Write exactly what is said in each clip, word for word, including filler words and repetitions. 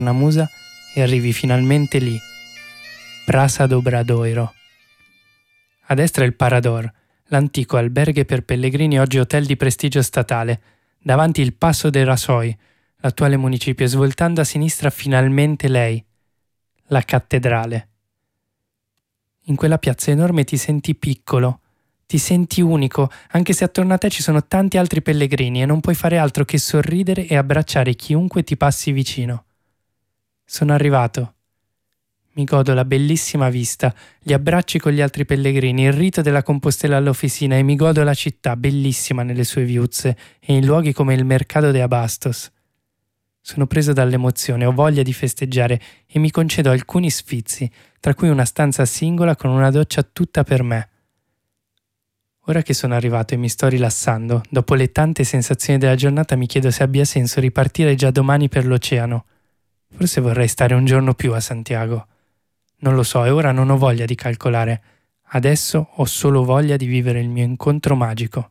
Namusa e arrivi finalmente lì, Praça do Obradoiro. A destra il Parador, l'antico alberghe per pellegrini, oggi hotel di prestigio statale, davanti il Passo de Rassoi, l'attuale municipio, e svoltando a sinistra finalmente lei, la cattedrale. In quella piazza enorme ti senti piccolo, ti senti unico, anche se attorno a te ci sono tanti altri pellegrini e non puoi fare altro che sorridere e abbracciare chiunque ti passi vicino. Sono arrivato. Mi godo la bellissima vista, gli abbracci con gli altri pellegrini, il rito della Compostela all'officina, e mi godo la città, bellissima nelle sue viuzze e in luoghi come il Mercado de Abastos. Sono preso dall'emozione, ho voglia di festeggiare e mi concedo alcuni sfizi, tra cui una stanza singola con una doccia tutta per me. Ora che sono arrivato e mi sto rilassando, dopo le tante sensazioni della giornata, mi chiedo se abbia senso ripartire già domani per l'oceano. Forse vorrei stare un giorno più a Santiago. Non lo so e ora non ho voglia di calcolare. Adesso ho solo voglia di vivere il mio incontro magico.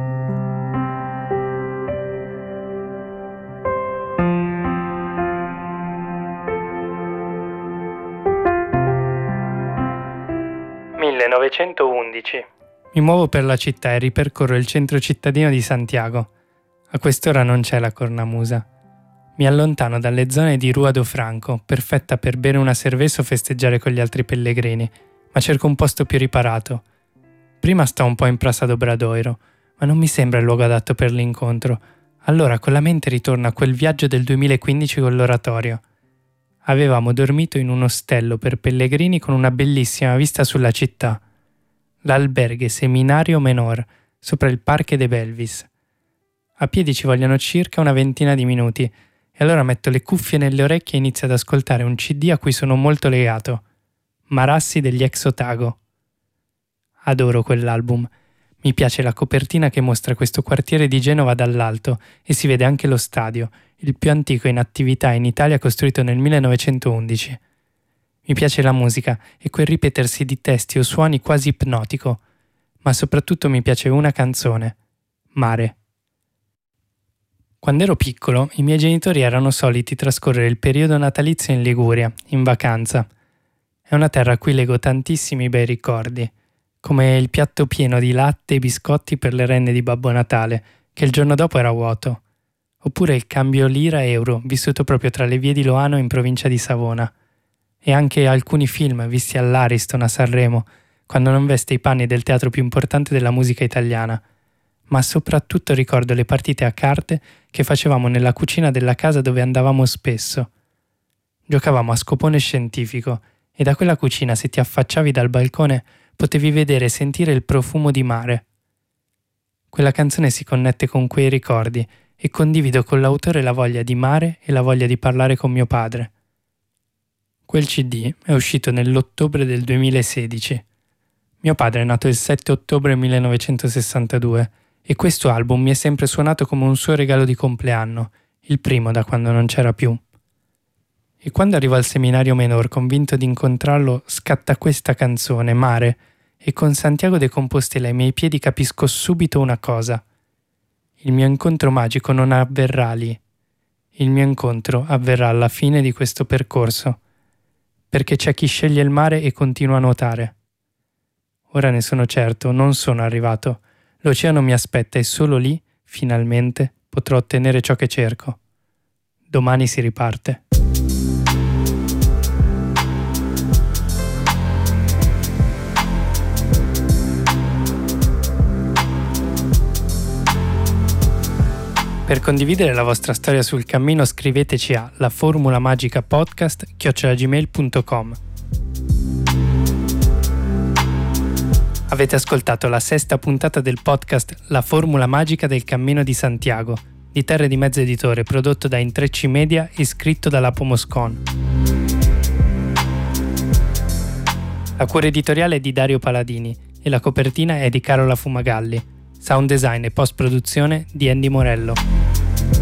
millenovecentoundici. Mi muovo per la città e ripercorro il centro cittadino di Santiago. A quest'ora non c'è la cornamusa. Mi allontano dalle zone di Rua do Franco, perfetta per bere una cerveza o festeggiare con gli altri pellegrini, ma cerco un posto più riparato. Prima sto un po' in Praça do Obradoiro, ma non mi sembra il luogo adatto per l'incontro. Allora con la mente ritorno a quel viaggio del duemilaquindici con l'oratorio. Avevamo dormito in un ostello per pellegrini con una bellissima vista sulla città. L'alberghe Seminario Menor, sopra il Parque de Belvis. A piedi ci vogliono circa una ventina di minuti, e allora metto le cuffie nelle orecchie e inizio ad ascoltare un C D a cui sono molto legato. Marassi degli Ex Otago. Adoro quell'album. Mi piace la copertina che mostra questo quartiere di Genova dall'alto e si vede anche lo stadio, il più antico in attività in Italia, costruito nel millenovecentoundici. Mi piace la musica e quel ripetersi di testi o suoni quasi ipnotico, ma soprattutto mi piace una canzone, Mare. Quando ero piccolo, i miei genitori erano soliti trascorrere il periodo natalizio in Liguria, in vacanza. È una terra a cui lego tantissimi bei ricordi, come il piatto pieno di latte e biscotti per le renne di Babbo Natale, che il giorno dopo era vuoto, oppure il cambio lira-euro, vissuto proprio tra le vie di Loano in provincia di Savona, e anche alcuni film visti all'Ariston a Sanremo, quando non veste i panni del teatro più importante della musica italiana. Ma soprattutto ricordo le partite a carte che facevamo nella cucina della casa dove andavamo spesso. Giocavamo a scopone scientifico e da quella cucina, se ti affacciavi dal balcone, potevi vedere e sentire il profumo di mare. Quella canzone si connette con quei ricordi e condivido con l'autore la voglia di mare e la voglia di parlare con mio padre. Quel C D è uscito nell'ottobre del duemilasedici. Mio padre è nato il sette ottobre millenovecentosessantadue e questo album mi è sempre suonato come un suo regalo di compleanno, il primo da quando non c'era più. E quando arrivo al Seminario Menor, convinto di incontrarlo, scatta questa canzone, Mare, e con Santiago de Compostela ai miei piedi capisco subito una cosa. Il mio incontro magico non avverrà lì. Il mio incontro avverrà alla fine di questo percorso, perché c'è chi sceglie il mare e continua a nuotare. Ora ne sono certo, non sono arrivato. L'oceano mi aspetta e solo lì, finalmente, potrò ottenere ciò che cerco. Domani si riparte. Per condividere la vostra storia sul cammino scriveteci a la formula magica podcast chiocciola gmail punto com. Avete ascoltato la sesta puntata del podcast La Formula Magica del Cammino di Santiago, di Terre di Mezzo Editore, prodotto da Intrecci Media e scritto da Lapo Moscon. La cura editoriale è di Dario Paladini e la copertina è di Carola Fumagalli. Sound design e post-produzione di Andy Morello.